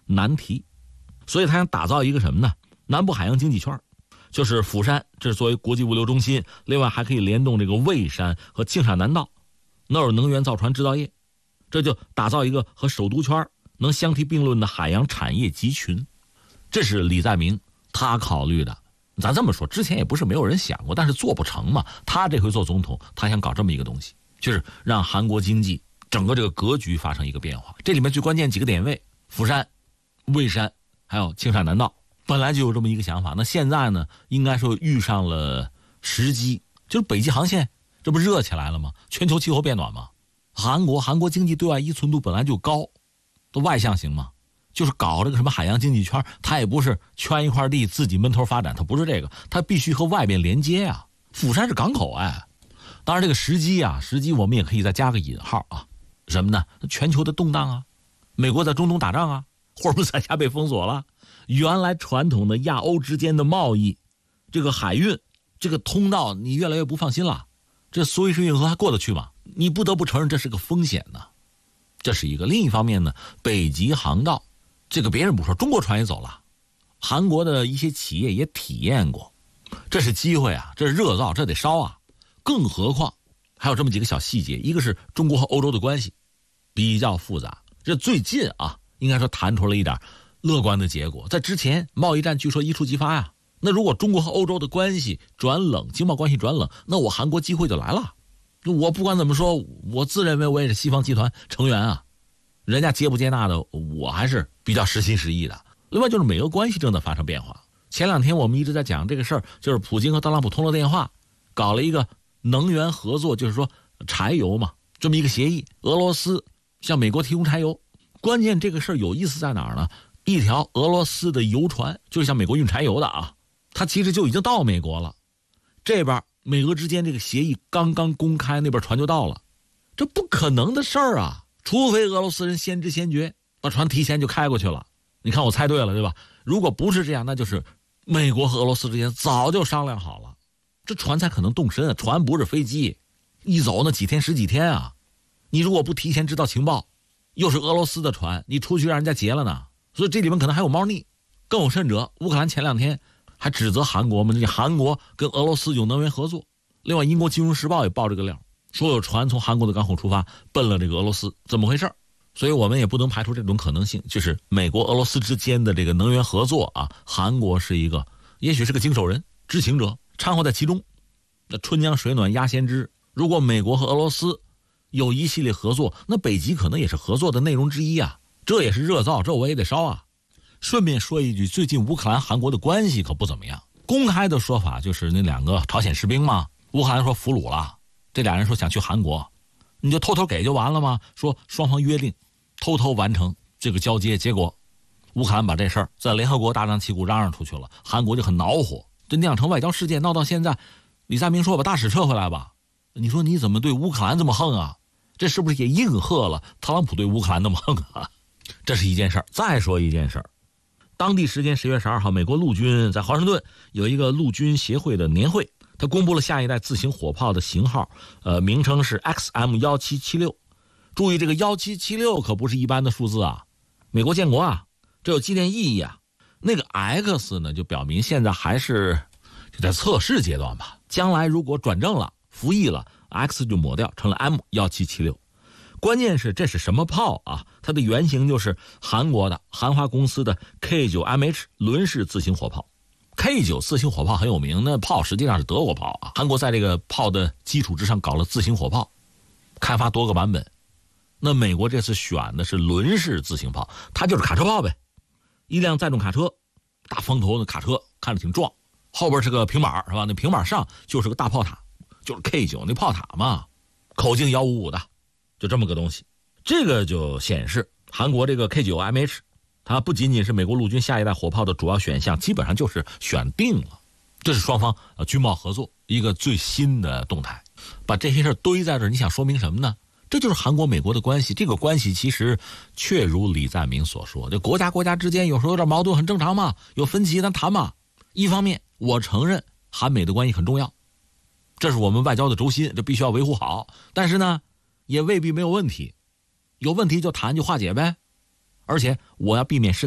难题。所以他想打造一个什么呢？南部海洋经济圈，就是釜山，这是作为国际物流中心，另外还可以联动这个蔚山和庆尚南道，那有能源造船制造业，这就打造一个和首都圈能相提并论的海洋产业集群。这是李在明他考虑的。咱这么说，之前也不是没有人想过，但是做不成嘛。他这回做总统，他想搞这么一个东西，就是让韩国经济整个这个格局发生一个变化。这里面最关键几个点位，釜山、蔚山还有庆尚南道，本来就有这么一个想法。那现在呢，应该说遇上了时机，就是北极航线这不热起来了吗？全球气候变暖吗？韩国经济对外依存度本来就高，都外向型嘛，就是搞这个什么海洋经济圈，它也不是圈一块地自己闷头发展，它不是这个，它必须和外边连接啊。釜山是港口哎，当然这个时机我们也可以再加个引号啊，什么呢？全球的动荡啊，美国在中东打仗啊，霍尔木兹海峡被封锁了，原来传统的亚欧之间的贸易，这个海运这个通道你越来越不放心了，这苏伊士运河还过得去吗？你不得不承认这是个风险呢。这是一个。另一方面呢，北极航道这个别人不说，中国船也走了，韩国的一些企业也体验过，这是机会啊，这是热造，这得烧啊。更何况还有这么几个小细节，一个是中国和欧洲的关系比较复杂，这最近啊应该说谈出了一点乐观的结果。在之前贸易战据说一触即发呀，那如果中国和欧洲的关系转冷，经贸关系转冷，那我韩国机会就来了。我不管怎么说，我自认为我也是西方集团成员啊，人家接不接纳的我还是比较实心实意的。另外就是美俄关系正在发生变化，前两天我们一直在讲这个事儿，就是普京和特朗普通了电话，搞了一个能源合作，就是说柴油嘛，这么一个协议，俄罗斯向美国提供柴油。关键这个事儿有意思在哪儿呢？一条俄罗斯的油船，就是向美国运柴油的啊，它其实就已经到美国了。这边美俄之间这个协议刚刚公开，那边船就到了，这不可能的事儿啊！除非俄罗斯人先知先觉，把船提前就开过去了。你看我猜对了对吧？如果不是这样，那就是美国和俄罗斯之间早就商量好了，这船才可能动身啊！船不是飞机，一走那几天十几天啊！你如果不提前知道情报，又是俄罗斯的船，你出去让人家劫了呢。所以这里面可能还有猫腻。更有甚者，乌克兰前两天还指责韩国嘛，这韩国跟俄罗斯有能源合作。另外英国金融时报也报这个料，说有船从韩国的港口出发奔了这个俄罗斯，怎么回事？所以我们也不能排除这种可能性，就是美国俄罗斯之间的这个能源合作啊，韩国是一个也许是个经手人知情者，掺和在其中。那春江水暖鸭先知，如果美国和俄罗斯有一系列合作，那北极可能也是合作的内容之一啊，这也是热造，这我也得烧啊。顺便说一句，最近乌克兰韩国的关系可不怎么样，公开的说法就是那两个朝鲜士兵嘛，乌克兰说俘虏了，这俩人说想去韩国，你就偷偷给就完了吗？说双方约定偷偷完成这个交接，结果乌克兰把这事儿在联合国大张旗鼓嚷嚷出去了，韩国就很恼火，这酿成外交事件，闹到现在李在明说把大使撤回来吧，你说你怎么对乌克兰这么横啊？这是不是也应和了特朗普对乌克兰那么横啊？这是一件事儿。再说一件事儿，当地时间10月12号，美国陆军在华盛顿有一个陆军协会的年会，他公布了下一代自行火炮的型号，名称是 XM1776。注意，这个1776可不是一般的数字啊，美国建国啊，这有纪念意义啊。那个 X 呢，就表明现在还是就在测试阶段吧，将来如果转正了、服役了， X 就抹掉，成了 M1776。关键是这是什么炮啊？它的原型就是韩国的韩华公司的 K9MH 轮式自行火炮。K9 自行火炮很有名，那炮实际上是德国炮啊。韩国在这个炮的基础之上搞了自行火炮，开发多个版本。那美国这次选的是轮式自行炮，它就是卡车炮呗，一辆载重卡车，大风头的卡车，看着挺壮，后边是个平板是吧？那平板上就是个大炮塔，就是 K9 那炮塔嘛，口径155的，就这么个东西。这个就显示韩国这个 K9MH 它不仅仅是美国陆军下一代火炮的主要选项，基本上就是选定了。这是双方军贸合作一个最新的动态。把这些事堆在这儿，你想说明什么呢？这就是韩国美国的关系。这个关系其实确如李在明所说，这国家之间有时候有点矛盾很正常嘛，有分歧咱谈嘛。一方面我承认韩美的关系很重要，这是我们外交的轴心，这必须要维护好，但是呢也未必没有问题，有问题就谈就化解呗。而且我要避免